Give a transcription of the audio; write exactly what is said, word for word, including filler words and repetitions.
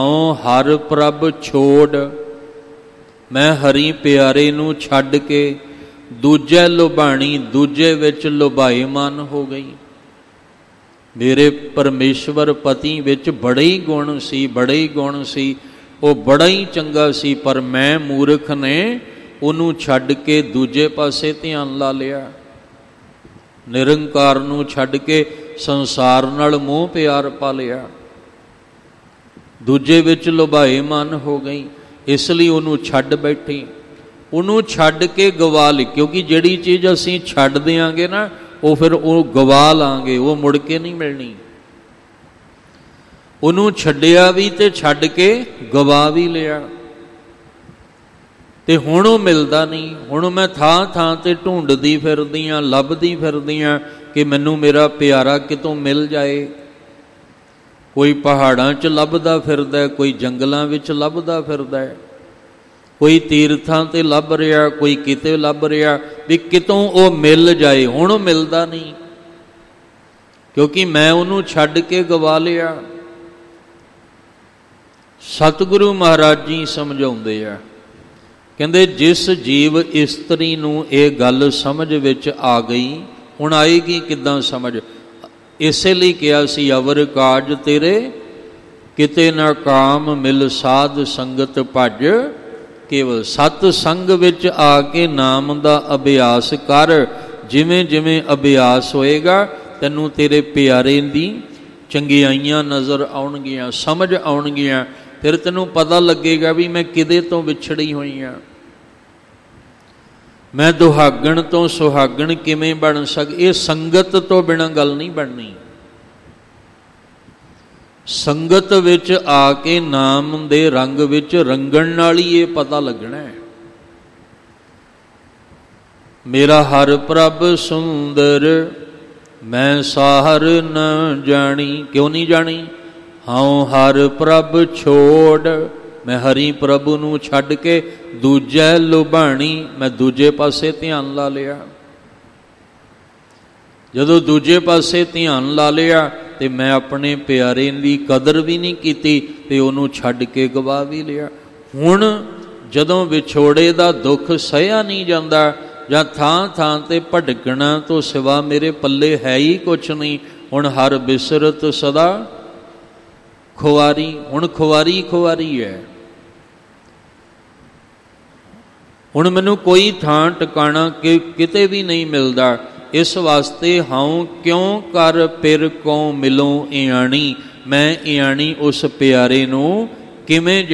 हर प्रभ छोड़, मैं हरी प्यारे नूं छड्ड के दूजे लुभाणी दूजे विच लुभाईमान हो गई। मेरे परमेश्वर पति विच बड़े ही गुण सी, बड़े ही गुण सी, वो बड़ा ही चंगा सी, पर मैं मूर्ख ने उन्होंने छड्ड के दूजे पासे ध्यान ला लिया। निरंकार नूं छड्ड के संसार नाल मोह प्यार पा लिया, दूजे विच लुभाईमान हो गई, इसलिए उन्होंने छड्ड बैठी। उन्होंने छड्ड के गवा ली, क्योंकि जिहड़ी चीज़ असीं छड्ड देंगे ना वो फिर वो गवा लांगे, वो मुड़ के नहीं मिलनी। उन्होंने छड्डिया भी ते छड्ड के गवा भी लिया, ते हुण वो मिलदा नहीं। हुण मैं थां थां ते ढूंढदी फिरदी हां, लभदी फिरदी हां कि मैनूं मेरा प्यारा कितों मिल जाए। कोई पहाड़ां च लभदा फिरदा, कोई जंगलां विच लभदा फिरदा, कोई तीर्थां ते लभ रिहा, कोई किते लभ रिहा, भी कितों वो मिल जाए। हुण मिलदा नहीं, क्योंकि मैं उन्होंने छड्ड के गवा लिया। सतगुरु महाराज जी समझाउंदे आ, कहंदे जिस जीव इस्त्री नूं ये गल समझ विच आ गई, हुण आएगी किदां समझ। इसे लिए कहा सी, अवर काज तेरे किते ना काम, मिल साध संगत भज केवल। सत संग विच आके नाम दा अभ्यास कर, जिमें जिमें अभ्यास होएगा तैनूं तेरे प्यारे दी चंगियाइयां नज़र आउणगियां, समझ आउणगियां, फिर तैनूं पता लगेगा भी मैं किदे तो विछड़ी हुई हाँ, मैं दुहागण तो सुहागण किवें बन सक। ये संगत तो बिना गल नहीं बननी। संगत विच आके नाम दे रंग विच रंगण नाल ही ये पता लगना है। मेरा हर प्रभ सुंदर, मैं साहर न जानी। क्यों नहीं जानी? हाउ हर प्रभ छोड़, मैं हरि प्रभु नूं छड्ड के दूजे लुभाणी, मैं दूजे पासे ध्यान ला लिया। जदों दूजे पासे ध्यान ला लिया तो मैं अपने प्यारे की कदर भी नहीं की, ते उन्होंने छड्ड के गवा भी लिया। हुण जदों विछोड़े का दुख सहिया नहीं जाता, जां थां थां ते भटकना तो सिवा मेरे पल्ले है ही कुछ नहीं। हुण हर बिसरत सदा खुआरी, हुण खुआरी खुआरी है। हुण मैनूं कोई थां टिकाणा कि किते भी नहीं मिलता। इस वास्ते हाऊं क्यों कर पिर को मिलों इयाणी, मैं इयाणी उस प्यारे नूं किवें